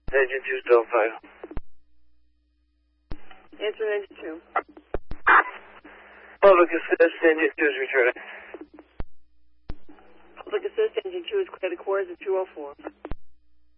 Engine 2 still vital. Answer engine 2. Public assist, engine 2 is returning. Public assist, engine 2 is clear to cores at 204.